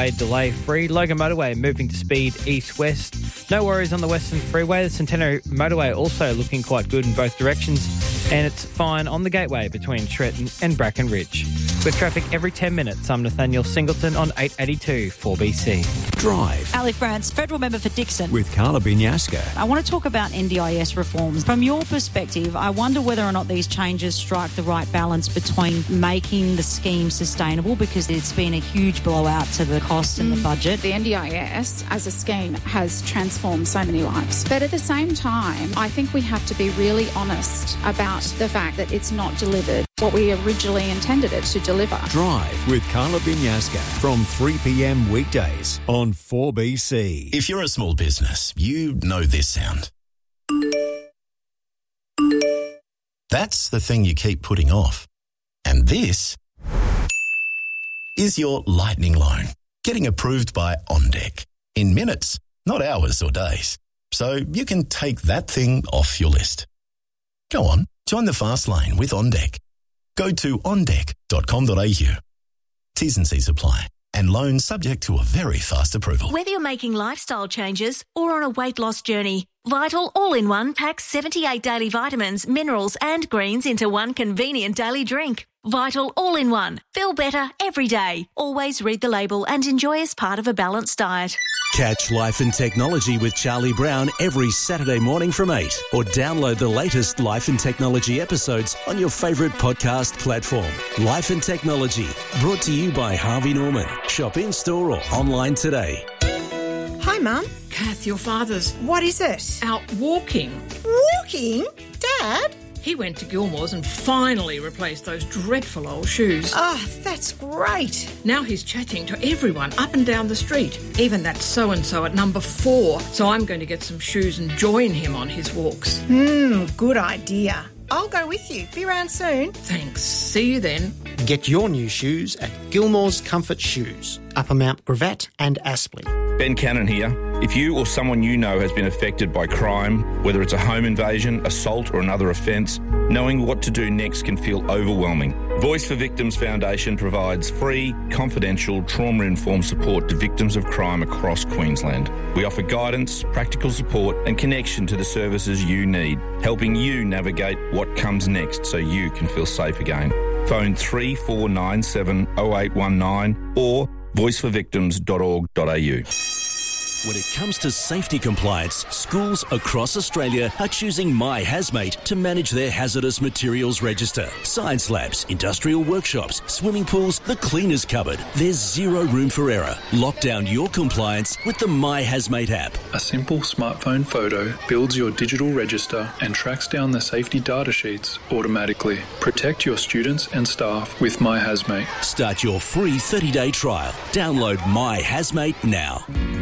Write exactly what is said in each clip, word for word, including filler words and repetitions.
motorway delay-free. Logan Motorway moving to speed east-west. No worries on the Western Freeway. The Centenary Motorway also looking quite good in both directions. And it's fine on the Gateway between Stretton and Bracken Ridge. With traffic every ten minutes, I'm Nathaniel Singleton on eight eighty-two four B C. Drive. Ali France, federal member for Dixon. With Carla Binyaska. I want to talk about N D I S reforms. From your perspective, I wonder whether or not these changes strike the right balance between making the scheme sustainable, because it's been a huge blowout to the cost and the budget. The N D I S as a scheme has transformed so many lives. But at the same time, I think we have to be really honest about the fact that it's not delivered what we originally intended it to deliver. Drive with Carla Binyaska from three p.m. weekdays on four B C. If you're a small business, you know this sound. That's the thing you keep putting off. And this is your lightning loan, getting approved by OnDeck in minutes, not hours or days. So you can take that thing off your list. Go on, join the fast lane with OnDeck. Go to on deck dot com dot a u. T's and C's apply, and loans subject to a very fast approval. Whether you're making lifestyle changes or on a weight loss journey, Vital All-in-One packs seventy-eight daily vitamins, minerals and greens into one convenient daily drink. Vital All-in-One. Feel better every day. Always read the label and enjoy as part of a balanced diet. Catch Life and Technology with Charlie Brown every Saturday morning from eight, or download the latest Life and Technology episodes on your favourite podcast platform. Life and Technology, brought to you by Harvey Norman. Shop in-store or online today. Hi, Mum. Kath, your father's... What is it? Out walking. Walking? Dad? He went to Gilmore's and finally replaced those dreadful old shoes. Oh, that's great. Now he's chatting to everyone up and down the street, even that so-and-so at number four. So I'm going to get some shoes and join him on his walks. Hmm, good idea. I'll go with you. Be around soon. Thanks. See you then. Get your new shoes at Gilmore's Comfort Shoes, Upper Mount Gravatt and Aspley. Ben Cannon here. If you or someone you know has been affected by crime, whether it's a home invasion, assault or another offence, knowing what to do next can feel overwhelming. Voice for Victims Foundation provides free, confidential, trauma-informed support to victims of crime across Queensland. We offer guidance, practical support and connection to the services you need, helping you navigate what comes next so you can feel safe again. Phone three four nine seven oh eight one nine or voice for victims dot org dot a u. When it comes to safety compliance, schools across Australia are choosing My Hazmate to manage their hazardous materials register. Science labs, industrial workshops, swimming pools, the cleaners cupboard. There's zero room for error. Lock down your compliance with the My Hazmate app. A simple smartphone photo builds your digital register and tracks down the safety data sheets automatically. Protect your students and staff with My Hazmate. Start your free thirty-day trial. Download My Hazmate now.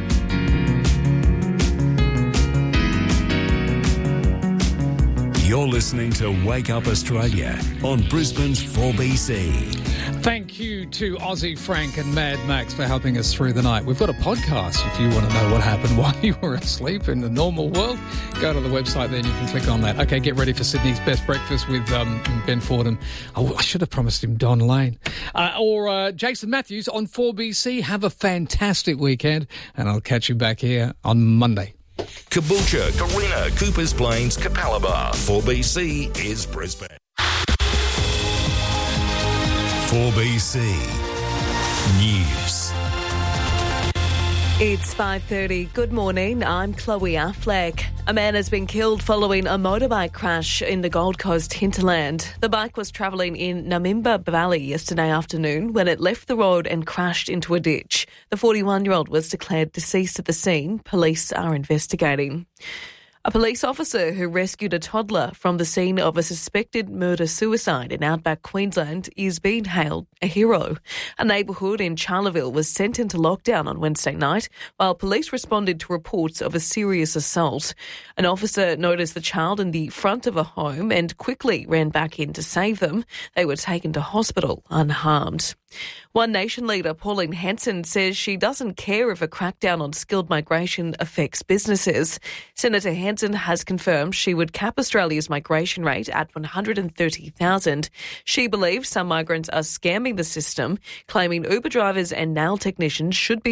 You're listening to Wake Up Australia on Brisbane's four B C. Thank you to Aussie Frank and Mad Max for helping us through the night. We've got a podcast if you want to know what happened while you were asleep in the normal world. Go to the website there and you can click on that. Okay, get ready for Sydney's Best Breakfast with um, Ben Ford. Oh, I should have promised him Don Lane. Uh, or uh, Jason Matthews on four B C. Have a fantastic weekend and I'll catch you back here on Monday. Caboolture, Carina, Coopers Plains, Capalaba. four B C is Brisbane. four B C News. It's five thirty. Good morning. I'm Chloe Affleck. A man has been killed following a motorbike crash in the Gold Coast hinterland. The bike was travelling in Namimba Valley yesterday afternoon when it left the road and crashed into a ditch. The forty-one-year-old was declared deceased at the scene. Police are investigating. A police officer who rescued a toddler from the scene of a suspected murder-suicide in outback Queensland is being hailed a hero. A neighbourhood in Charleville was sent into lockdown on Wednesday night while police responded to reports of a serious assault. An officer noticed the child in the front of a home and quickly ran back in to save them. They were taken to hospital unharmed. One Nation leader, Pauline Hanson, says she doesn't care if a crackdown on skilled migration affects businesses. Senator Hanson has confirmed she would cap Australia's migration rate at one hundred thirty thousand. She believes some migrants are scamming the system, claiming Uber drivers and nail technicians should be